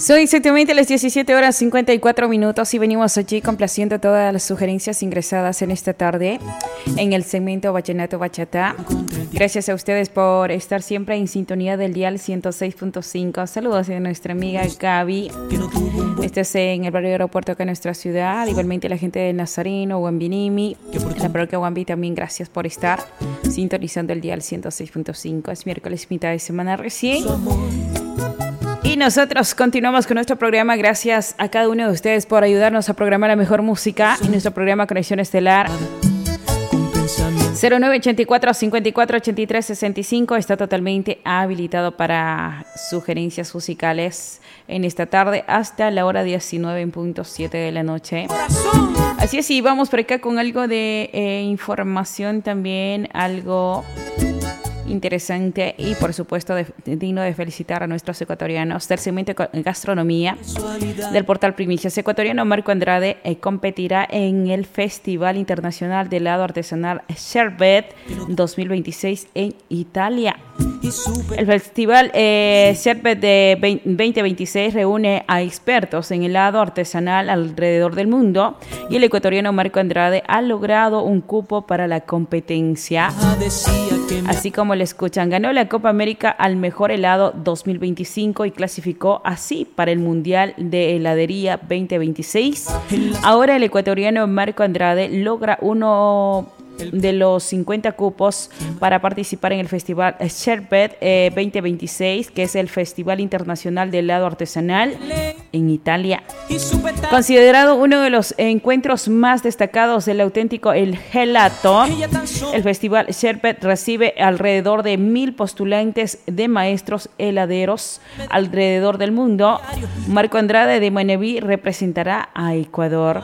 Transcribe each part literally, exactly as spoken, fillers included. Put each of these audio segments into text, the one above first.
Son exactamente las diecisiete horas cincuenta y cuatro minutos y venimos allí complaciendo todas las sugerencias ingresadas en esta tarde en el segmento Vallenato Bachata. Gracias a ustedes por estar siempre en sintonía del dial ciento seis punto cinco. Saludos a nuestra amiga Gaby. Este es en el barrio de Aeropuerto acá en nuestra ciudad. Igualmente la gente de Nazareno, Huambinimi, la parroquia Huambi también gracias por estar sintonizando el dial ciento seis punto cinco. Es miércoles, mitad de semana recién. Y nosotros continuamos con nuestro programa. Gracias a cada uno de ustedes por ayudarnos a programar la mejor música en nuestro programa Conexión Estelar. cero nueve ochenta y cuatro cincuenta y cuatro ochenta y tres sesenta y cinco está totalmente habilitado para sugerencias musicales en esta tarde hasta la hora diecinueve en punto siete de la noche. Así es, y vamos por acá con algo de eh, información también, algo interesante y por supuesto de, de, digno de felicitar a nuestros ecuatorianos del segmento Gastronomía del portal Primicias. Ecuatoriano Marco Andrade eh, competirá en el Festival Internacional de Helado Artesanal Sherbet dos mil veintiséis en Italia. El Festival eh, Sherbet de veinte veintiséis reúne a expertos en helado artesanal alrededor del mundo y el ecuatoriano Marco Andrade ha logrado un cupo para la competencia. Así como le escuchan, ganó la Copa América al mejor helado dos mil veinticinco y clasificó así para el Mundial de Heladería veinte veintiséis. Ahora el ecuatoriano Marco Andrade logra uno de los cincuenta cupos para participar en el Festival Sherbet eh, veinte veintiséis, que es el Festival Internacional de Helado Artesanal en Italia. Considerado uno de los encuentros más destacados del auténtico el gelato, el Festival Sherbet recibe alrededor de mil postulantes de maestros heladeros alrededor del mundo. Marco Andrade de Manabí representará a Ecuador.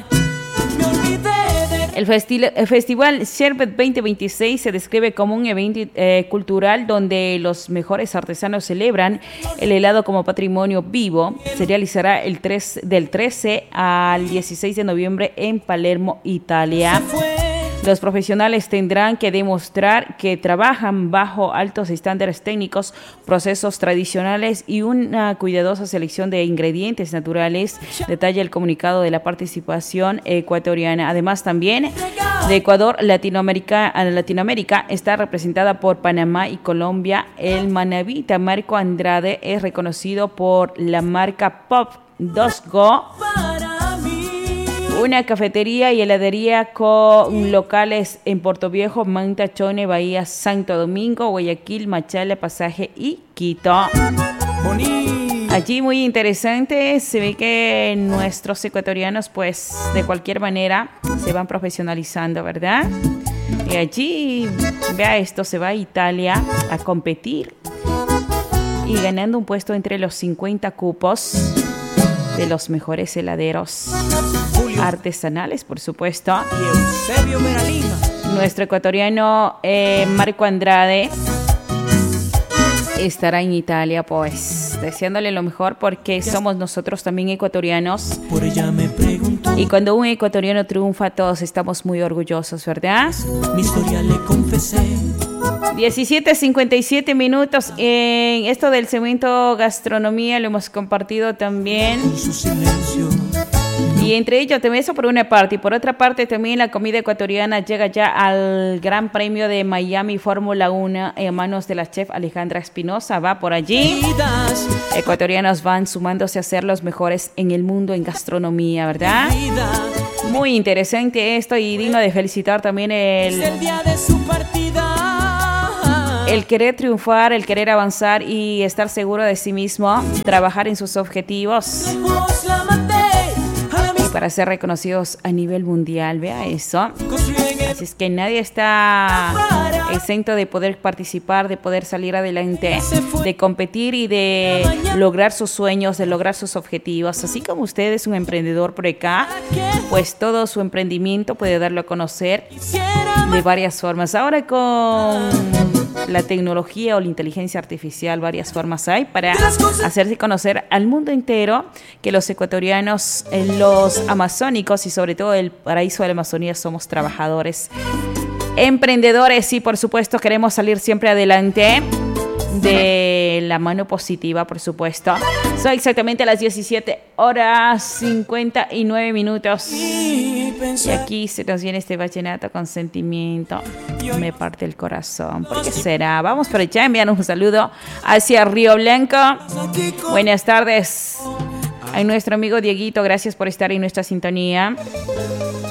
El, festi- el Festival Sherbet veinte veintiséis se describe como un evento eh, cultural donde los mejores artesanos celebran el helado como patrimonio vivo. Se realizará el tres, del trece al dieciséis de noviembre en Palermo, Italia. Los profesionales tendrán que demostrar que trabajan bajo altos estándares técnicos, procesos tradicionales y una cuidadosa selección de ingredientes naturales, detalla el comunicado de la participación ecuatoriana. Además, también de Ecuador, Latinoamérica, Latinoamérica está representada por Panamá y Colombia. El manabita Marco Andrade es reconocido por la marca Pop dos Go, una cafetería y heladería con locales en Puerto Viejo, Manta, Chone, Bahía, Santo Domingo, Guayaquil, Machala, Pasaje y Quito. Allí muy interesante, se ve que nuestros ecuatorianos pues de cualquier manera se van profesionalizando, ¿verdad? Y allí, vea esto, se va a Italia a competir y ganando un puesto entre los cincuenta cupos de los mejores heladeros artesanales, por supuesto. Nuestro ecuatoriano eh, Marco Andrade estará en Italia, pues deseándole lo mejor porque somos nosotros también ecuatorianos. Y cuando un ecuatoriano triunfa, todos estamos muy orgullosos, ¿verdad? Mi historia le confesé. diecisiete cincuenta y siete minutos. En esto del segmento Gastronomía lo hemos compartido también. Y entre ellos también eso por una parte. Y por otra parte también la comida ecuatoriana llega ya al Gran Premio de Miami Fórmula uno en manos de la chef Alejandra Espinosa. Va por allí. Ecuatorianos van sumándose a ser los mejores en el mundo en gastronomía, ¿verdad? Muy interesante esto y digno de felicitar también el... El querer triunfar, el querer avanzar y estar seguro de sí mismo, trabajar en sus objetivos y para ser reconocidos a nivel mundial, vea eso. Así es que nadie está exento de poder participar, de poder salir adelante, de competir y de lograr sus sueños, de lograr sus objetivos. Así como usted es un emprendedor por acá, pues todo su emprendimiento puede darlo a conocer de varias formas. Ahora con la tecnología o la inteligencia artificial, varias formas hay para hacerse conocer al mundo entero que los ecuatorianos, los amazónicos y sobre todo el paraíso de la Amazonía somos trabajadores, emprendedores y por supuesto queremos salir siempre adelante. de la mano positiva, por supuesto. Son exactamente las diecisiete horas cincuenta y nueve minutos. Y aquí se nos viene este vallenato con sentimiento. Me parte el corazón. ¿Por qué será? Vamos por allá, enviarnos un saludo hacia Río Blanco. Buenas tardes a nuestro amigo Dieguito. Gracias por estar en nuestra sintonía.